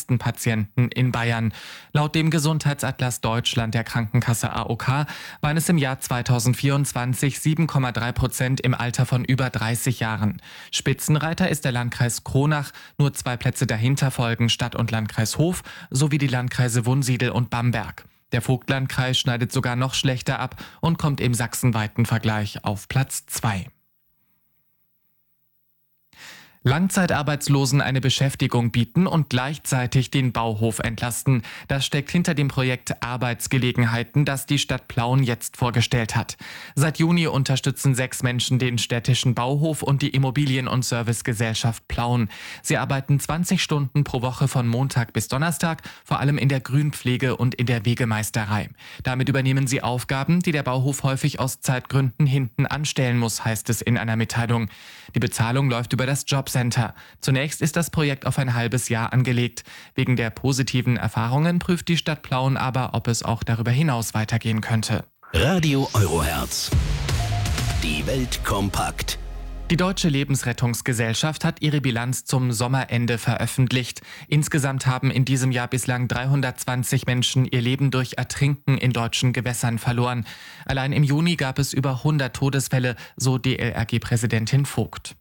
meisten Patienten in Bayern. Laut dem Gesundheitsatlas Deutschland der Krankenkasse AOK waren es im Jahr 2024 7,3% im Alter von über 30 Jahren. Spitzenreiter ist der Landkreis Kronach, nur 2 Plätze dahinter folgen Stadt- und Landkreis Hof sowie die Landkreise Wunsiedel und Bamberg. Der Vogtlandkreis schneidet sogar noch schlechter ab und kommt im sachsenweiten Vergleich auf Platz 2. Langzeitarbeitslosen eine Beschäftigung bieten und gleichzeitig den Bauhof entlasten. Das steckt hinter dem Projekt Arbeitsgelegenheiten, das die Stadt Plauen jetzt vorgestellt hat. Seit Juni unterstützen 6 Menschen den städtischen Bauhof und die Immobilien- und Servicegesellschaft Plauen. Sie arbeiten 20 Stunden pro Woche von Montag bis Donnerstag, vor allem in der Grünpflege und in der Wegemeisterei. Damit übernehmen sie Aufgaben, die der Bauhof häufig aus Zeitgründen hinten anstellen muss, heißt es in einer Mitteilung. Die Bezahlung läuft über das Jobcenter. Zunächst ist das Projekt auf ein halbes Jahr angelegt. Wegen der positiven Erfahrungen prüft die Stadt Plauen aber, ob es auch darüber hinaus weitergehen könnte. Radio Eurohertz. Die Welt kompakt. Die Deutsche Lebensrettungsgesellschaft hat ihre Bilanz zum Sommerende veröffentlicht. Insgesamt haben in diesem Jahr bislang 320 Menschen ihr Leben durch Ertrinken in deutschen Gewässern verloren. Allein im Juni gab es über 100 Todesfälle, so DLRG-Präsidentin Vogt.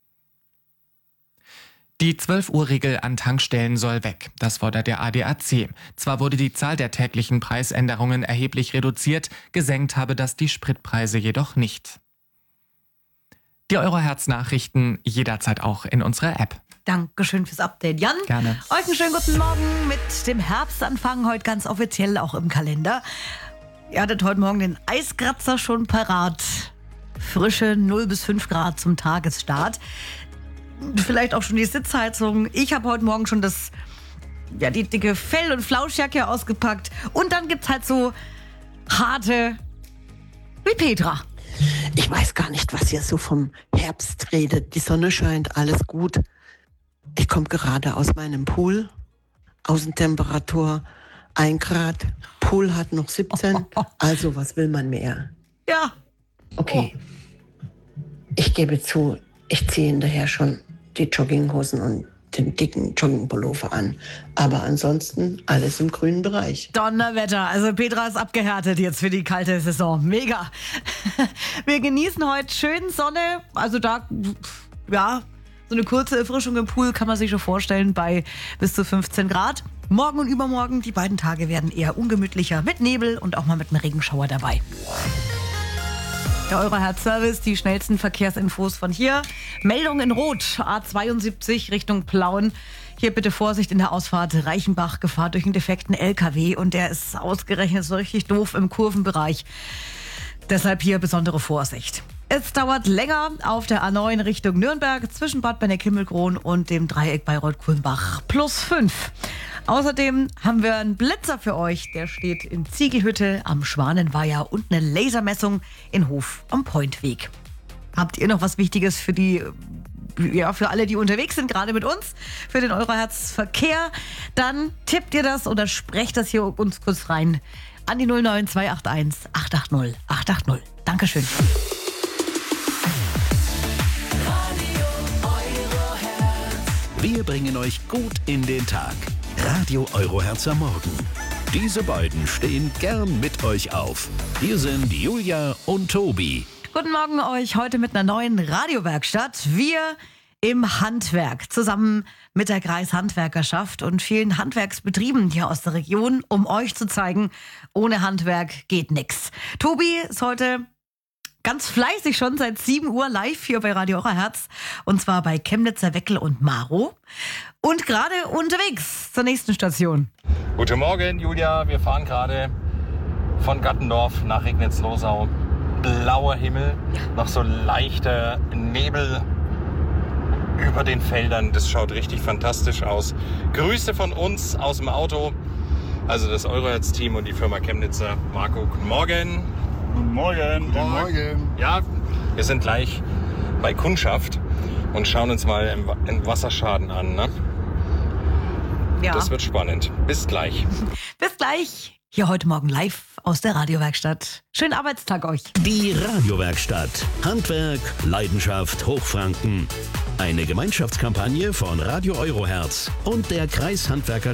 Die 12-Uhr-Regel an Tankstellen soll weg. Das fordert der ADAC. Zwar wurde die Zahl der täglichen Preisänderungen erheblich reduziert, gesenkt habe das die Spritpreise jedoch nicht. Die Eurohertz-Nachrichten jederzeit auch in unserer App. Dankeschön fürs Update, Jan. Gerne. Euch einen schönen guten Morgen mit dem Herbstanfang, heute ganz offiziell auch im Kalender. Ihr hattet heute Morgen den Eiskratzer schon parat. Frische 0 bis 5 Grad zum Tagesstart. Vielleicht auch schon die Sitzheizung. Ich habe heute Morgen schon die dicke Fell- und Flauschjacke ausgepackt. Und dann gibt's halt so harte wie Petra. Ich weiß gar nicht, was ihr so vom Herbst redet. Die Sonne scheint, alles gut. Ich komme gerade aus meinem Pool. Außentemperatur 1 Grad. Pool hat noch 17. Also, was will man mehr? Ja. Okay. Ich gebe zu, ich ziehe hinterher schon die Jogginghosen und den dicken Joggingpullover an. Aber ansonsten alles im grünen Bereich. Donnerwetter. Also Petra ist abgehärtet jetzt für die kalte Saison. Mega. Wir genießen heute schön Sonne. Also da, ja, so eine kurze Erfrischung im Pool kann man sich schon vorstellen bei bis zu 15 Grad. Morgen und übermorgen, die beiden Tage werden eher ungemütlicher mit Nebel und auch mal mit einem Regenschauer dabei. Der Eurohertz-Service, die schnellsten Verkehrsinfos von hier. Meldung in Rot, A72 Richtung Plauen. Hier bitte Vorsicht in der Ausfahrt Reichenbach, Gefahr durch einen defekten LKW. Und der ist ausgerechnet so richtig doof im Kurvenbereich. Deshalb hier besondere Vorsicht. Es dauert länger auf der A9 Richtung Nürnberg zwischen Bad Benneck-Himmelkron und dem Dreieck Bayreuth-Kulmbach +5. Außerdem haben wir einen Blitzer für euch, der steht in Ziegelhütte am Schwanenweiher und eine Lasermessung in Hof am Pointweg. Habt ihr noch was Wichtiges für für alle, die unterwegs sind, gerade mit uns, für den Eurohertz-Verkehr? Dann tippt ihr das oder sprecht das hier uns kurz rein an die 09281 880 880. Dankeschön. Wir bringen euch gut in den Tag. Radio Eurohertz am Morgen. Diese beiden stehen gern mit euch auf. Hier sind Julia und Tobi. Guten Morgen euch heute mit einer neuen Radiowerkstatt. Wir im Handwerk zusammen mit der Kreishandwerkerschaft und vielen Handwerksbetrieben hier aus der Region, um euch zu zeigen, ohne Handwerk geht nichts. Tobi ist heute ganz fleißig schon seit 7 Uhr live hier bei Radio Eurohertz. Und zwar bei Chemnitzer Weckel und Maro. Und gerade unterwegs zur nächsten Station. Guten Morgen, Julia. Wir fahren gerade von Gattendorf nach Regnitz-Losau. Blauer Himmel, noch so leichter Nebel über den Feldern. Das schaut richtig fantastisch aus. Grüße von uns aus dem Auto. Also das Eurohertz-Team und die Firma Chemnitzer. Marco, guten Morgen. Guten Morgen. Guten Morgen. Ja, wir sind gleich bei Kundschaft und schauen uns mal den Wasserschaden an. Ne? Ja. Das wird spannend. Bis gleich. Bis gleich. Hier heute Morgen live aus der Radiowerkstatt. Schönen Arbeitstag euch. Die Radiowerkstatt. Handwerk, Leidenschaft, Hochfranken. Eine Gemeinschaftskampagne von Radio Eurohertz und der Kreishandwerker